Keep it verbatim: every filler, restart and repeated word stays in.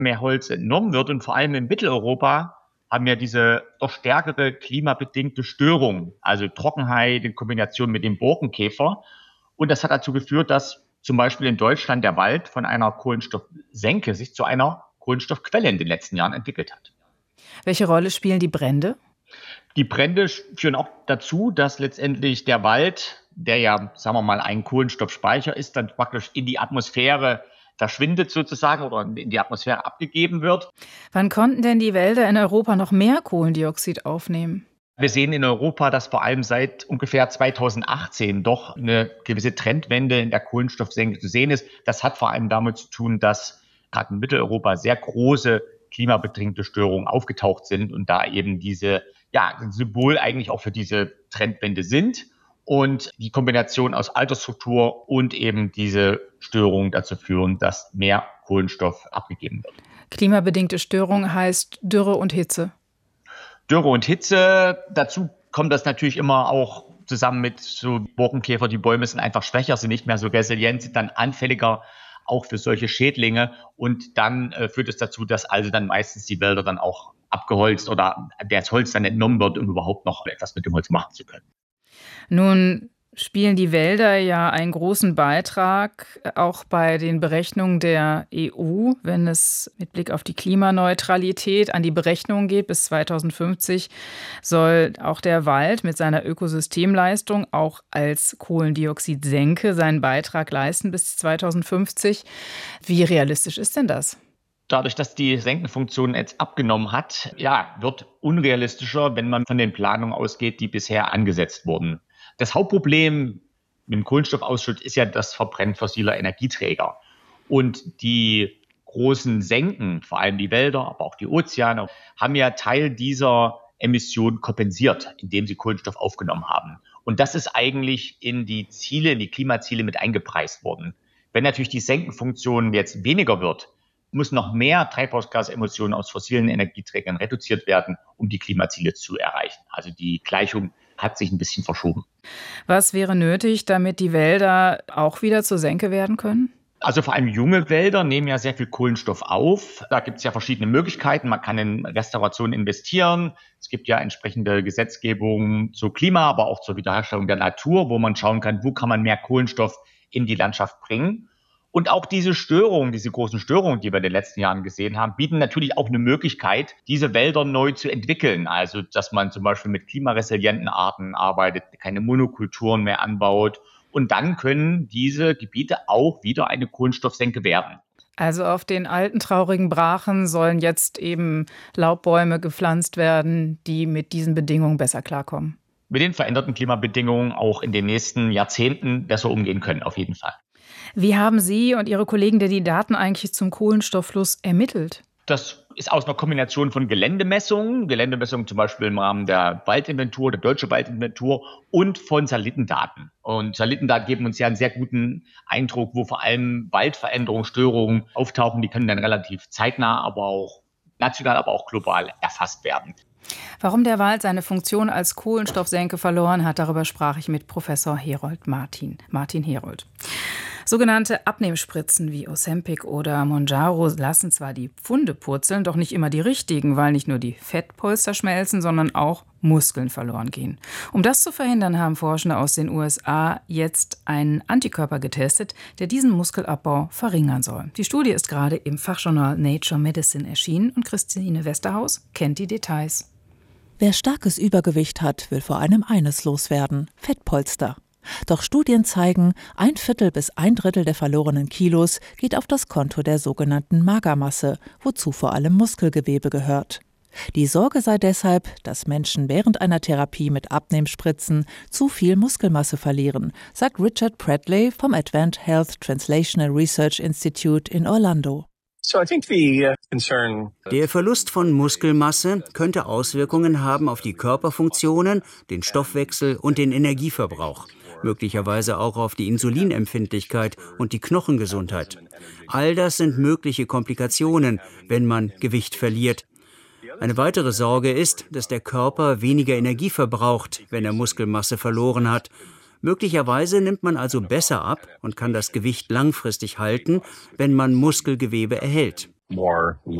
mehr Holz entnommen wird. Und vor allem in Mitteleuropa haben wir diese doch stärkere klimabedingte Störung, also Trockenheit in Kombination mit dem Borkenkäfer. Und das hat dazu geführt, dass zum Beispiel in Deutschland der Wald von einer Kohlenstoffsenke sich zu einer Kohlenstoffquelle in den letzten Jahren entwickelt hat. Welche Rolle spielen die Brände? Die Brände führen auch dazu, dass letztendlich der Wald, der ja, sagen wir mal, ein Kohlenstoffspeicher ist, dann praktisch in die Atmosphäre verschwindet sozusagen oder in die Atmosphäre abgegeben wird. Wann konnten denn die Wälder in Europa noch mehr Kohlendioxid aufnehmen? Wir sehen in Europa, dass vor allem seit ungefähr zweitausendachtzehn doch eine gewisse Trendwende in der Kohlenstoffsenke zu sehen ist. Das hat vor allem damit zu tun, dass gerade in Mitteleuropa sehr große klimabedingte Störungen aufgetaucht sind und da eben diese, ja, ein Symbol eigentlich auch für diese Trendwende sind. Und die Kombination aus Altersstruktur und eben diese Störungen dazu führen, dass mehr Kohlenstoff abgegeben wird. Klimabedingte Störung heißt Dürre und Hitze. Dürre und Hitze, dazu kommt das natürlich immer auch zusammen mit so Borkenkäfer. Die Bäume sind einfach schwächer, sind nicht mehr so resilient, sind dann anfälliger auch für solche Schädlinge. Und dann äh, führt es dazu, dass also dann meistens die Wälder dann auch abgeholzt oder das Holz dann entnommen wird, um überhaupt noch etwas mit dem Holz machen zu können. Nun spielen die Wälder ja einen großen Beitrag, auch bei den Berechnungen der E U, wenn es mit Blick auf die Klimaneutralität an die Berechnungen geht. Bis zweitausendfünfzig soll auch der Wald mit seiner Ökosystemleistung auch als Kohlendioxidsenke seinen Beitrag leisten bis zweitausendfünfzig. Wie realistisch ist denn das? Dadurch, dass die Senkenfunktion jetzt abgenommen hat, ja, wird unrealistischer, wenn man von den Planungen ausgeht, die bisher angesetzt wurden. Das Hauptproblem mit dem Kohlenstoffausschuss ist ja das Verbrennen fossiler Energieträger. Und die großen Senken, vor allem die Wälder, aber auch die Ozeane, haben ja Teil dieser Emissionen kompensiert, indem sie Kohlenstoff aufgenommen haben. Und das ist eigentlich in die Ziele, in die Klimaziele mit eingepreist worden. Wenn natürlich die Senkenfunktion jetzt weniger wird, muss noch mehr Treibhausgasemissionen aus fossilen Energieträgern reduziert werden, um die Klimaziele zu erreichen. Also die Gleichung hat sich ein bisschen verschoben. Was wäre nötig, damit die Wälder auch wieder zur Senke werden können? Also vor allem junge Wälder nehmen ja sehr viel Kohlenstoff auf. Da gibt es ja verschiedene Möglichkeiten. Man kann in Restauration investieren. Es gibt ja entsprechende Gesetzgebung zu Klima, aber auch zur Wiederherstellung der Natur, wo man schauen kann, wo kann man mehr Kohlenstoff in die Landschaft bringen. Und auch diese Störungen, diese großen Störungen, die wir in den letzten Jahren gesehen haben, bieten natürlich auch eine Möglichkeit, diese Wälder neu zu entwickeln. Also, dass man zum Beispiel mit klimaresilienten Arten arbeitet, keine Monokulturen mehr anbaut. Und dann können diese Gebiete auch wieder eine Kohlenstoffsenke werden. Also auf den alten, traurigen Brachen sollen jetzt eben Laubbäume gepflanzt werden, die mit diesen Bedingungen besser klarkommen. Mit den veränderten Klimabedingungen auch in den nächsten Jahrzehnten besser umgehen können, auf jeden Fall. Wie haben Sie und Ihre Kollegen denn die Daten eigentlich zum Kohlenstofffluss ermittelt? Das ist aus einer Kombination von Geländemessungen, Geländemessungen zum Beispiel im Rahmen der Waldinventur, der Deutsche Waldinventur und von Satellitendaten. Und Satellitendaten geben uns ja einen sehr guten Eindruck, wo vor allem Waldveränderungen, Störungen auftauchen. Die können dann relativ zeitnah, aber auch national, aber auch global erfasst werden. Warum der Wald seine Funktion als Kohlenstoffsenke verloren hat, darüber sprach ich mit Professor Herold Martin, Martin Herold. Sogenannte Abnehmspritzen wie Ozempic oder Mounjaro lassen zwar die Pfunde purzeln, doch nicht immer die richtigen, weil nicht nur die Fettpolster schmelzen, sondern auch Muskeln verloren gehen. Um das zu verhindern, haben Forschende aus den U S A jetzt einen Antikörper getestet, der diesen Muskelabbau verringern soll. Die Studie ist gerade im Fachjournal Nature Medicine erschienen und Christine Westerhaus kennt die Details. Wer starkes Übergewicht hat, will vor allem eines loswerden: Fettpolster. Doch Studien zeigen, ein Viertel bis ein Drittel der verlorenen Kilos geht auf das Konto der sogenannten Magermasse, wozu vor allem Muskelgewebe gehört. Die Sorge sei deshalb, dass Menschen während einer Therapie mit Abnehmspritzen zu viel Muskelmasse verlieren, sagt Richard Bradley vom Advent Health Translational Research Institute in Orlando. Der Verlust von Muskelmasse könnte Auswirkungen haben auf die Körperfunktionen, den Stoffwechsel und den Energieverbrauch, möglicherweise auch auf die Insulinempfindlichkeit und die Knochengesundheit. All das sind mögliche Komplikationen, wenn man Gewicht verliert. Eine weitere Sorge ist, dass der Körper weniger Energie verbraucht, wenn er Muskelmasse verloren hat. Möglicherweise nimmt man also besser ab und kann das Gewicht langfristig halten, wenn man Muskelgewebe erhält. more